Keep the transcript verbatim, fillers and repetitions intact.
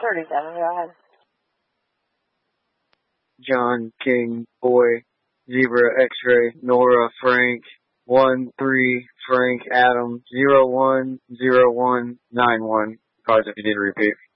thirty-seven, go ahead. John, King, Boy, Zebra, X-Ray, Nora, Frank, one, three, Frank, Adam, zero, one, zero, one, nine, one. Pause if you need to repeat.